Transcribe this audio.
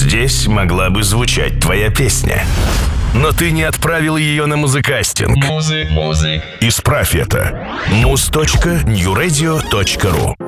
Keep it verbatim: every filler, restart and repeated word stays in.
Здесь могла бы звучать твоя песня. Но ты не отправил ее на музыкастинг. Музык, музык. Исправь это. муз точка нью радио точка ру